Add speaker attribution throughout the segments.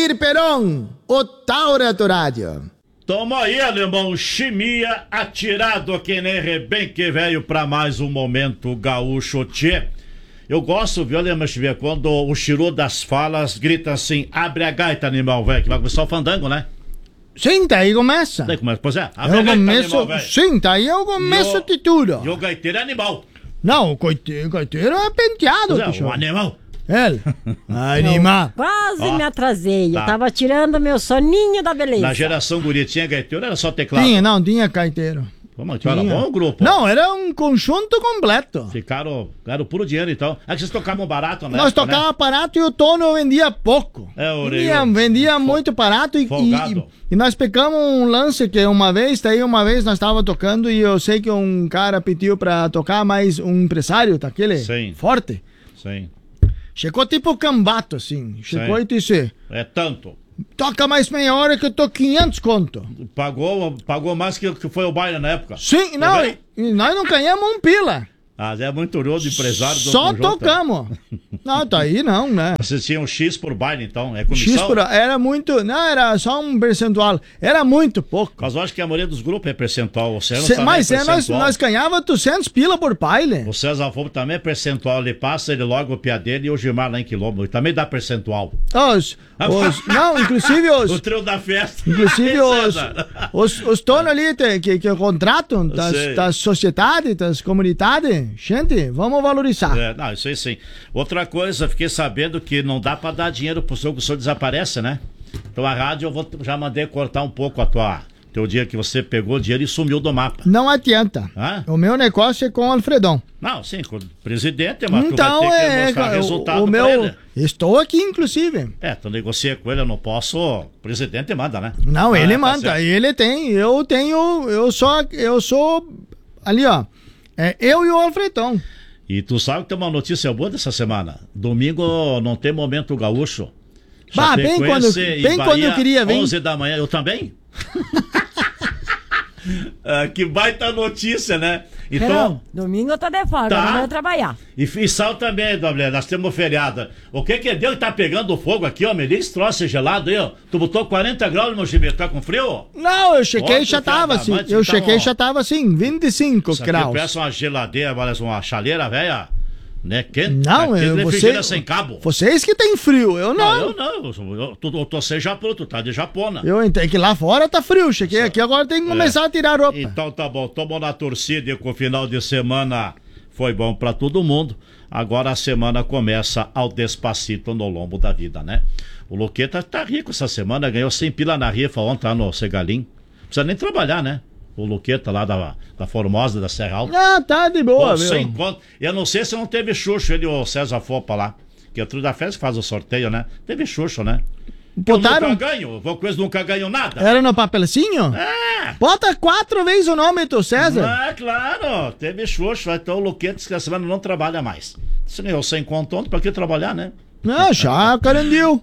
Speaker 1: Valmir Peron, o Taura do Rádio.
Speaker 2: Toma aí, alemão, chimia atirado que nem rebenque velho pra mais um momento gaúcho tchê. Eu gosto, viu, alemão, quando o Chiru das falas grita assim, abre a gaita, animal velho, que vai começar o fandango, né?
Speaker 1: Sim, daí começa.
Speaker 2: Daí começa, pois é, abre
Speaker 1: Eu
Speaker 2: a gaita,
Speaker 1: começo,
Speaker 2: animal velho.
Speaker 1: sim, daí eu começo de tudo.
Speaker 2: E o gaiteiro é animal.
Speaker 1: Não, o gaiteiro é penteado,
Speaker 2: Pois é,
Speaker 1: bicho.
Speaker 2: o animal.
Speaker 1: Ele. Animal.
Speaker 3: Quase
Speaker 2: Ó,
Speaker 3: me atrasei.
Speaker 2: tá.
Speaker 3: Eu tava tirando meu soninho da beleza.
Speaker 2: Na geração guria tinha gaiteiro, era só teclado.
Speaker 1: Tinha gaiteiro.
Speaker 2: Vamos, era bom o grupo.
Speaker 1: Não, era um conjunto completo.
Speaker 2: Ficaram puro dinheiro, então. É que vocês tocavam barato, né?
Speaker 1: Nós tocava barato e o Tono vendia pouco.
Speaker 2: É, orelhudo.
Speaker 1: Vendia muito barato
Speaker 2: Folgado.
Speaker 1: e nós pegamos um lance que uma vez nós estava tocando e eu sei que um cara pediu pra tocar, mas um empresário daquele
Speaker 2: Sim.
Speaker 1: forte.
Speaker 2: Sim.
Speaker 1: Chegou tipo cambato, assim. Chegou
Speaker 2: Sim.
Speaker 1: e disse,
Speaker 2: É tanto.
Speaker 1: toca mais meia hora que eu tô 500 conto.
Speaker 2: Pagou mais que foi o baile na época.
Speaker 1: Sim, não,
Speaker 2: bem?
Speaker 1: e nós não ganhamos um pila.
Speaker 2: Ah, é muito orgulho empresário do
Speaker 1: Só
Speaker 2: conjunto.
Speaker 1: tocamos. Não, tá aí não, né?
Speaker 2: Vocês tinham um X por baile, então? É
Speaker 1: X
Speaker 2: comissão?
Speaker 1: por, era muito, não, era só um percentual. Era muito pouco.
Speaker 2: Mas eu acho que a maioria dos grupos é percentual. O César também
Speaker 1: Mas
Speaker 2: é percentual.
Speaker 1: nós ganhava 200 pila por baile.
Speaker 2: O César Fogo também é percentual. Ele passa, ele logo o pia dele e o Gilmar lá em quilômetro. Ele também dá percentual.
Speaker 1: Não, inclusive
Speaker 2: O trio da festa.
Speaker 1: Inclusive
Speaker 2: César.
Speaker 1: os donos ali que contratam
Speaker 2: sei.
Speaker 1: das sociedades, das comunidades, gente, vamos valorizar.
Speaker 2: É, não, isso aí sim. Outra coisa, fiquei sabendo que não dá pra dar dinheiro pro senhor, que o senhor desaparece, né? Então a rádio já mandei cortar um pouco teu dia que você pegou dinheiro e sumiu do mapa.
Speaker 1: Não adianta.
Speaker 2: Hã?
Speaker 1: O meu negócio é com o Alfredão.
Speaker 2: Não, sim, com o presidente, mas
Speaker 1: Então
Speaker 2: tu vai ter que mostrar resultado pra ele.
Speaker 1: Estou aqui, inclusive.
Speaker 2: Tu negocia com ele, eu não posso. O presidente manda, né?
Speaker 1: Não, ele
Speaker 2: tá
Speaker 1: manda.
Speaker 2: certo.
Speaker 1: Ele tem. Eu sou ali, ó. Eu e o Alfredão.
Speaker 2: E tu sabe que tem uma notícia boa dessa semana. Domingo não tem Momento Gaúcho.
Speaker 1: Bah, bem quando eu queria vir.
Speaker 2: 11 da manhã, eu também? Que baita notícia, né? Então,
Speaker 3: Não, domingo eu tô de folga,
Speaker 2: Tá.
Speaker 3: não vou trabalhar.
Speaker 2: e sábado também, Gabriel, nós temos feriado. O que deu que tá pegando fogo aqui, ó? Me diz esse troço gelado aí, ó. Tu botou 40 graus no meu gibete, tá com frio?
Speaker 1: Não, eu chequei
Speaker 2: Outro
Speaker 1: já tava
Speaker 2: filho da
Speaker 1: assim.
Speaker 2: mãe,
Speaker 1: Eu
Speaker 2: tá
Speaker 1: chequei
Speaker 2: bom.
Speaker 1: já tava assim, 25
Speaker 2: Isso aqui
Speaker 1: graus.
Speaker 2: peça uma geladeira, parece uma chaleira velha, né? Quente.
Speaker 1: Não,
Speaker 2: Aquele refrigera sem cabo.
Speaker 1: Vocês que tem frio, eu não.
Speaker 2: Eu tô sem Japão, tu tá de Japona.
Speaker 1: Eu entrei que lá fora tá frio, cheguei aqui, agora tem que começar a tirar roupa.
Speaker 2: Então tá bom, tamo na torcida e com o final de semana foi bom pra todo mundo. Agora a semana começa ao despacito no lombo da vida, né? O Luqueta tá rico essa semana, ganhou 100 pila na rifa ontem lá no Segalim. Não precisa nem trabalhar, né? O Luqueta lá da Formosa, da Serra Alta.
Speaker 1: Ah, tá de boa,
Speaker 2: Pô,
Speaker 1: viu?
Speaker 2: 100 conto. Eu não sei se não teve Xuxo, ele e o César Fopa lá. Que é o trio da festa que faz o sorteio, né? Teve Xuxo, né?
Speaker 1: Botaram.
Speaker 2: Eu nunca ganho, vocês nunca ganham nada.
Speaker 1: Era no papelzinho? Bota 4 vezes o nome do César.
Speaker 2: Ah, claro, teve Xuxo, então o Luqueta disse que a semana não trabalha mais. Se ganhou 100 conto ontem, pra que trabalhar, né?
Speaker 1: Não, já carandiu.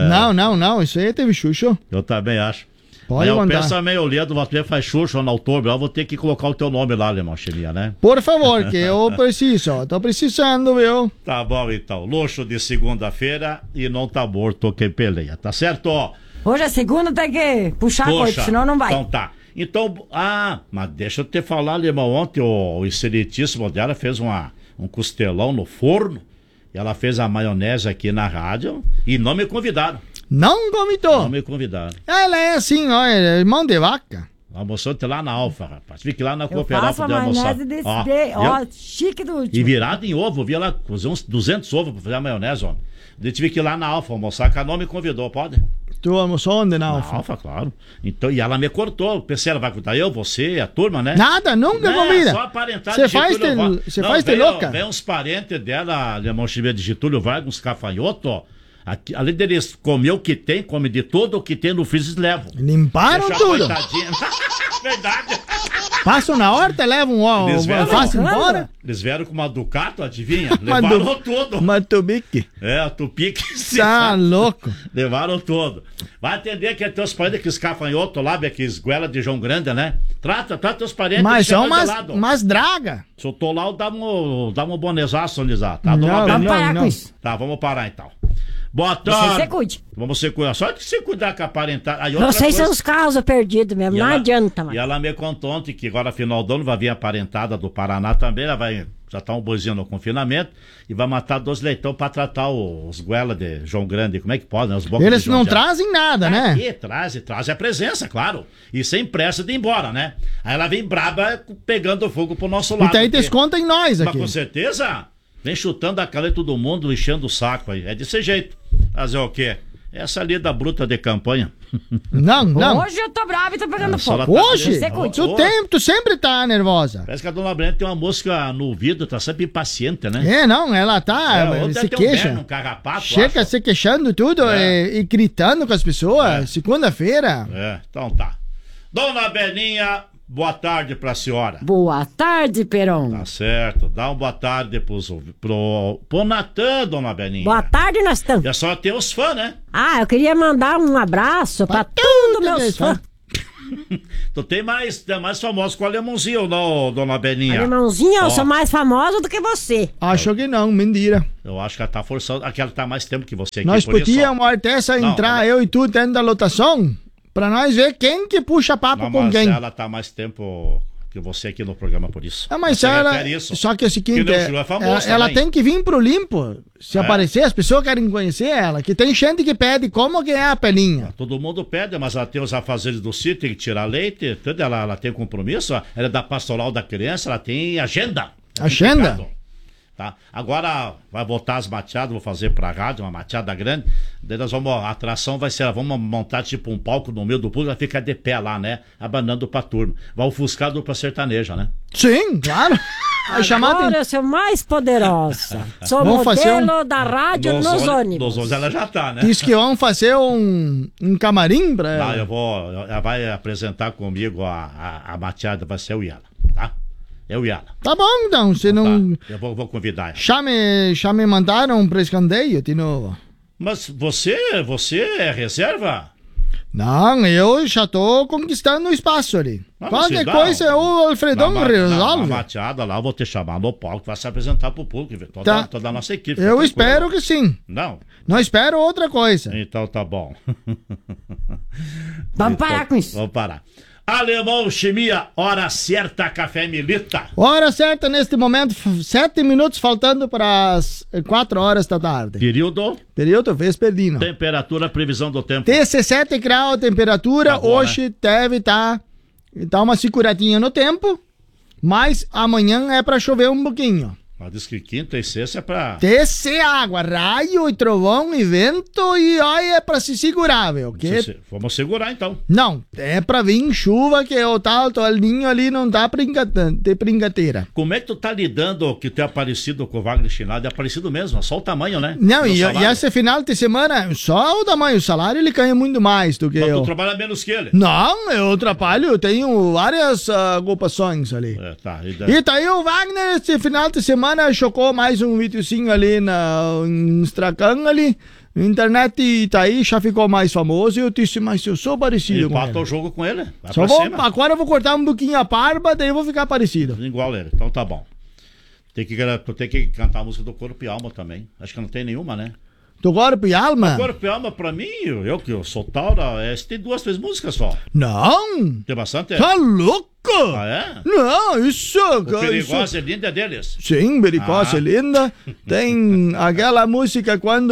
Speaker 1: Não, isso aí teve Xuxo.
Speaker 2: Eu também acho.
Speaker 1: Pode
Speaker 2: Eu
Speaker 1: mandar.
Speaker 2: penso meio ledo, você faz Xuxo no outubro, eu vou ter que colocar o teu nome lá, Alemão Chimia, né?
Speaker 1: Por favor, que eu preciso. Tô precisando, viu?
Speaker 2: Tá bom, então. Luxo de segunda-feira e não tá morto quem peleia, tá certo?
Speaker 3: Hoje é segunda, tem que puxar a coisa, senão não vai.
Speaker 2: Então tá. Então, mas deixa eu te falar, Alemão, ontem o excelentíssimo dela fez um costelão no forno e ela fez a maionese aqui na rádio e não me convidaram.
Speaker 1: Não convidou.
Speaker 2: Não me convidaram.
Speaker 1: Ela é assim, ó, é mão de vaca.
Speaker 2: Almoçou lá na Alfa, rapaz. Fique lá na
Speaker 3: Eu
Speaker 2: Cooperal
Speaker 3: faço a
Speaker 2: pra almoçar.
Speaker 3: maionese chique do último.
Speaker 2: E virado em ovo, via lá, usei uns 200 ovos pra fazer a maionese, ó. Eu tive que ir lá na Alfa almoçar, que a não me convidou, pode?
Speaker 1: Tu almoçou onde, não?
Speaker 2: Na Alfa, claro. Então, e ela me cortou. Pensei, ela vai contar eu, você, a turma, né?
Speaker 1: Nada, nunca
Speaker 2: Não,
Speaker 1: convida.
Speaker 2: só aparentar
Speaker 1: Você
Speaker 2: de
Speaker 1: faz
Speaker 2: Getúlio Vargas.
Speaker 1: você
Speaker 2: Não,
Speaker 1: faz de
Speaker 2: veio-
Speaker 1: louca?
Speaker 2: Vem uns parentes dela, Alemão Chimia de Getúlio Vargas, uns cafanhotos, ó. Aqui, além deles comer o que tem, come de tudo o que tem no freezer, levam.
Speaker 1: Limparam
Speaker 2: Deixa a
Speaker 1: tudo.
Speaker 2: coitadinha. Verdade.
Speaker 1: Passam na horta, levam o
Speaker 2: Eles vieram-
Speaker 1: alface embora.
Speaker 2: Eles vieram com uma Ducato, adivinha? Levaram tudo.
Speaker 1: Matubique.
Speaker 2: É, a Tupique.
Speaker 1: Tá louco.
Speaker 2: Levaram tudo. Vai atender que é teus parentes, que os cafanhotos lá, que esguela de João Grande, né? Trata teus parentes.
Speaker 1: Mas
Speaker 2: chama
Speaker 1: são
Speaker 2: de lado.
Speaker 1: umas draga.
Speaker 2: Se eu tô lá, dá um bonezaço, Lizá. Tá,
Speaker 1: Não,
Speaker 2: dona
Speaker 1: não,
Speaker 2: Bela?
Speaker 3: Parar com isso.
Speaker 2: Tá, vamos parar então. Boa tarde.
Speaker 3: Você cuide.
Speaker 2: Vamos se cuidar. Só que se cuidar com a parentada.
Speaker 3: Vocês são os casos perdidos mesmo, não adianta, mano.
Speaker 2: E ela me contou ontem que agora, final do ano, vai vir a parentada do Paraná também. Ela vai. Já tá um boizinho no confinamento e vai matar 2 leitão pra tratar os goela de João Grande. Como é que pode, né? Os bocos
Speaker 1: Eles não trazem nada, né?
Speaker 2: Aqui, traz a presença, claro. E sem pressa de ir embora, né? Aí ela vem braba pegando fogo pro nosso lado.
Speaker 1: E daí desconta em nós aqui.
Speaker 2: Mas com certeza, vem chutando a cara de todo mundo, enchendo o saco aí. É desse jeito. Fazer o quê? Essa lida bruta de campanha.
Speaker 1: Não.
Speaker 3: Hoje eu tô brava e tô pegando fogo.
Speaker 2: Tá
Speaker 1: Hoje? Tu sempre tá nervosa.
Speaker 2: Parece que a dona Brenda tem uma mosca no ouvido, tá sempre impaciente, né?
Speaker 1: Ela tá, se queixa.
Speaker 2: Um carrapato,
Speaker 1: chega se queixando tudo e gritando com as pessoas. Segunda-feira.
Speaker 2: Então tá. Dona Beninha, boa tarde pra senhora.
Speaker 3: Boa tarde, Peron.
Speaker 2: Tá certo. Dá uma boa tarde pro Natan, dona Beninha.
Speaker 3: Boa tarde, Natan.
Speaker 2: E a senhora tem os fãs, né?
Speaker 3: Eu queria mandar um abraço pra todos meus fãs.
Speaker 2: Tu tem mais famoso que o Alemãozinho, não, dona Beninha?
Speaker 3: Alemãozinho, eu sou mais famosa do que você.
Speaker 1: Acho que não, mentira.
Speaker 2: Eu acho que ela tá forçando. Aquela tá mais tempo que você aqui.
Speaker 1: Nós podíamos até entrar, eu e tu, dentro da lotação, pra nós ver quem que puxa papo com quem.
Speaker 2: Ela tá mais tempo que você aqui no programa, por isso.
Speaker 1: Mas ela... Só que é o seguinte, ela tem que vir pro limpo. Se aparecer, as pessoas querem conhecer ela. Que tem gente que pede como que é a Peninha.
Speaker 2: Todo mundo pede, mas ela tem os afazeres do sítio, tem que tirar leite, tudo, ela tem compromisso, ela é da pastoral da criança, ela tem agenda.
Speaker 1: Agenda?
Speaker 2: Tá? Agora vai voltar as mateadas, vou fazer pra rádio, uma mateada grande. Daí nós vamos, a atração vai ser, vamos montar tipo um palco no meio do público, ela fica de pé lá, né? Abanando pra turma. Vai ofuscar a dupla sertaneja, né?
Speaker 1: Sim, claro.
Speaker 3: Agora eu sou mais poderosa. Sou modelo da rádio nos ônibus.
Speaker 2: Nos ônibus ela já tá, né?
Speaker 1: Diz que vão fazer um camarim pra ela.
Speaker 2: Não, ela vai apresentar comigo a mateada, vai ser eu e ela, tá? Eu e ela.
Speaker 1: Tá bom, então, se não...
Speaker 2: Eu vou convidar ela.
Speaker 1: Já me mandaram pra escanteio de novo.
Speaker 2: Mas você é reserva?
Speaker 1: Não, eu já tô conquistando o espaço ali. Qualquer coisa, o Alfredão resolve.
Speaker 2: Na mateada lá, eu vou te chamar no palco, vai se apresentar pro público, toda a nossa equipe.
Speaker 1: Eu espero que sim. Não espero outra coisa.
Speaker 2: Então tá bom.
Speaker 3: Vamos parar com isso.
Speaker 2: Vamos parar. Alemão Chimia, hora certa, Café Milita.
Speaker 1: Hora certa neste momento, 7 minutos faltando para as 4 horas da tarde. Período vespertino.
Speaker 2: Temperatura, previsão do tempo.
Speaker 1: 17 graus a temperatura, tá bom, hoje, né? Deve estar uma seguradinha no tempo, mas amanhã é para chover um pouquinho.
Speaker 2: Mas diz que quinta e sexta é pra...
Speaker 1: Descer água, raio e trovão e vento e olha, é pra se segurar, viu?
Speaker 2: Vamos segurar então.
Speaker 1: Não, é pra vir chuva que o tal toalhinho ali não dá de brincadeira.
Speaker 2: Como é que tu tá lidando que tu é parecido com o Wagner Chinado? É parecido mesmo, só o tamanho, né?
Speaker 1: Não, e esse final de semana, só o tamanho, o salário ele ganha muito mais do que eu.
Speaker 2: Tu trabalha menos que ele?
Speaker 1: Não, eu trabalho, eu tenho várias ocupações ali. E tá aí o Wagner esse final de semana chocou mais um videozinho ali no Instagram ali, internet tá aí, já ficou mais famoso e eu disse, mas eu sou parecido com ele.
Speaker 2: Empata o jogo com ele,
Speaker 1: agora eu vou cortar um pouquinho a barba, daí eu vou ficar parecido.
Speaker 2: Igual ele, então tá bom. Tu tem que cantar a música do Corpo e Alma também, acho que não tem nenhuma, né?
Speaker 1: Do Corpo e Alma?
Speaker 2: Do Corpo e Alma, pra mim, eu que sou Taura, tem 2, 3 músicas só.
Speaker 1: Não!
Speaker 2: Tem bastante?
Speaker 1: Tá louco?
Speaker 2: Ah, é?
Speaker 1: Não, isso...
Speaker 2: O Perigosa é Linda é deles?
Speaker 1: Sim, Perigosa é Linda. Tem aquela música quando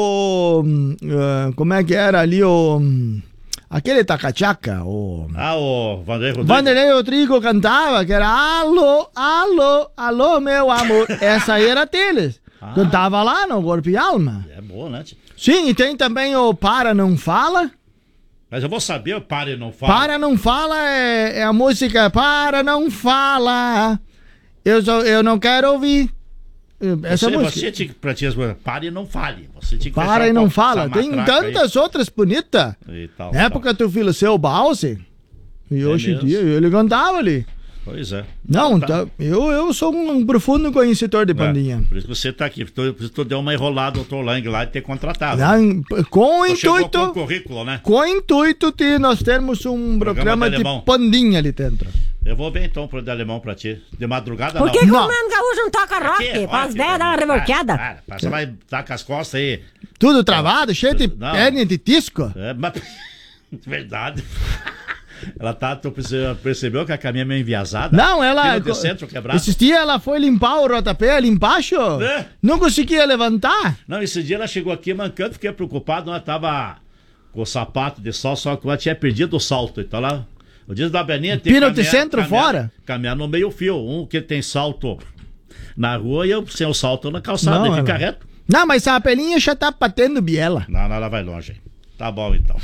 Speaker 1: como é que era ali aquele tacachaca,
Speaker 2: o
Speaker 1: Vanderlei Rodrigo cantava, que era alô, alô, alô, meu amor. Essa aí era deles. Cantava lá no Corpo e Alma.
Speaker 2: É boa, né?
Speaker 1: Sim, e tem também o Para Não Fala.
Speaker 2: Mas eu vou saber o Para e Não Fala.
Speaker 1: Para Não Fala é a música Para Não Fala. Eu não quero ouvir. Essa música.
Speaker 2: Você tinha que praticar Para e Não Fale. Você tinha que
Speaker 1: Para e Não Fala. Tem tantas outras bonitas. Na época tu filho seu Bause. E hoje em dia ele cantava ali.
Speaker 2: Pois é.
Speaker 1: Não, eu sou um profundo conhecedor de bandinha.
Speaker 2: Por isso que você tá aqui. Tu deu uma enrolada no Torlang lá e ter contratado.
Speaker 1: Com o intuito.
Speaker 2: Com o currículo, né?
Speaker 1: Com o intuito de nós termos um programa de pandinha ali dentro.
Speaker 2: Eu vou ver então pro de alemão pra ti. De madrugada
Speaker 3: não. Por que
Speaker 2: o
Speaker 3: Mano Gaúcho não toca rock? Faz 10 dar uma revolteada.
Speaker 2: Você vai estar com as costas aí.
Speaker 1: Tudo travado, cheio de hérnia de disco.
Speaker 2: Mas... Verdade. Ela tu percebeu que a caminha é meio enviesada?
Speaker 1: Não, ela... Esses dias ela foi limpar o rodapé ali embaixo. Não conseguia levantar.
Speaker 2: Não, esse dia ela chegou aqui mancando, fiquei preocupado, ela tava com o sapato de sol, só que ela tinha perdido o salto. Então ela... O dia da Beninha tem
Speaker 1: que
Speaker 2: caminhar no meio fio. Um que tem salto na rua e eu sem o salto na calçada, e fica reto.
Speaker 1: Não, mas a Pelinha já tá batendo biela.
Speaker 2: Não, ela vai longe. Tá bom, então.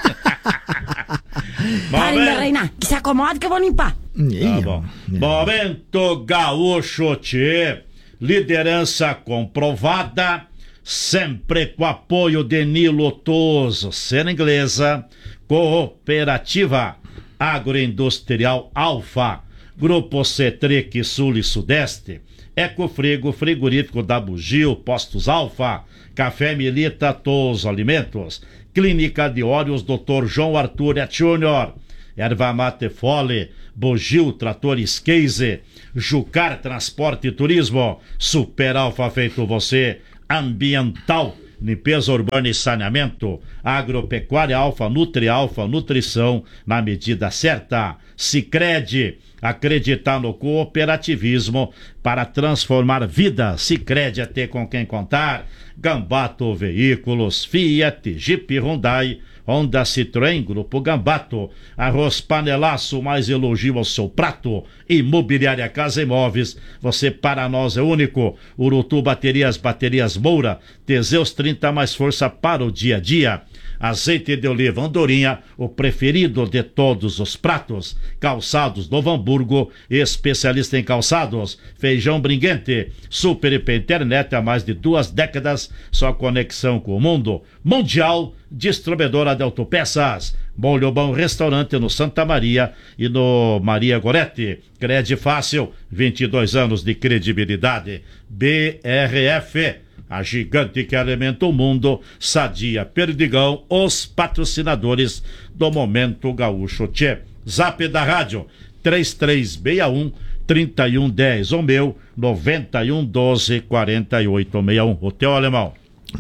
Speaker 3: Para, Reina, que se acomode que eu vou limpar.
Speaker 2: Tá bom. Momento gaúcho, tchê. Liderança comprovada, sempre com apoio de Nilo Toso, Cena Inglesa, Cooperativa Agroindustrial Alfa, Grupo Cetric Sul e Sudeste, Ecofrigo, Frigorífico da Bugio, Postos Alfa, Café Milita Toso Alimentos, Clínica de Óleos Dr. João Arthur Júnior, Erva Mate Fole, Bugio Tratores Case, Jucar Transporte e Turismo, Super Alfa Feito Você, Ambiental, Limpeza Urbana e Saneamento, Agropecuária Alfa, Nutri Alfa, Nutrição na medida certa, Sicredi, acreditar no cooperativismo para transformar vidas, Sicredi é ter com quem contar, Gambato Veículos, Fiat, Jeep Hyundai, Honda Citroën, Grupo Gambato, Arroz Panelaço, mais elogio ao seu prato, Imobiliária Casa Imóveis, você para nós é único, Urutu Baterias Moura, Teseus 30 mais força para o dia a dia, Azeite de oliva Andorinha, o preferido de todos os pratos, Calçados Novo Hamburgo, especialista em calçados, Feijão Bringuente, Super IP Internet há mais de 2 décadas, sua conexão com o mundo, Mundial, distribuidora de autopeças, Bom Lobão Restaurante no Santa Maria e no Maria Goretti, Crede Fácil, 22 anos de credibilidade, BRF, a gigante que alimenta o mundo, Sadia Perdigão, os patrocinadores do Momento Gaúcho Tchê. Zap da rádio, 3361-3110, o meu, 9112-4861. O teu, alemão?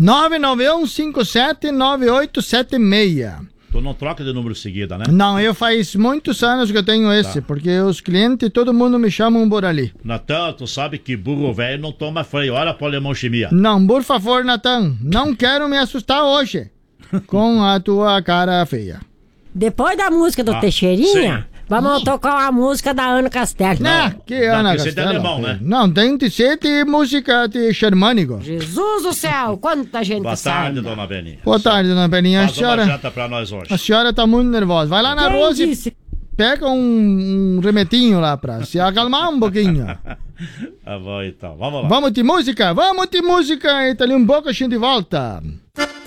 Speaker 1: 991579876.
Speaker 2: Tu não troca de número seguida, né?
Speaker 1: Não, eu faz muitos anos que eu tenho esse, porque os clientes, todo mundo me chamam por ali.
Speaker 2: Natan, tu sabe que burro velho não toma freio. Olha pro alemão chimia.
Speaker 1: Não, por favor, Natan, não quero me assustar hoje com a tua cara feia.
Speaker 3: Depois da música do Teixeirinha, vamos tocar a música da Ana Castelo.
Speaker 1: Não, que Ana Castelo?
Speaker 2: Tem alemão, né?
Speaker 1: Não, tem de ser de música de germânico.
Speaker 3: Jesus do céu, quanta gente
Speaker 2: Boa
Speaker 3: sabe.
Speaker 2: tarde, dona Beninha.
Speaker 1: Boa tarde, dona Beninha.
Speaker 2: Faz uma janta pra nós hoje.
Speaker 1: A senhora tá muito nervosa. Vai lá na Rose e pega um remetinho lá pra se acalmar um pouquinho.
Speaker 2: Tá bom, então. Vamos lá.
Speaker 1: Vamos de música e tá ali um pouco a gente volta.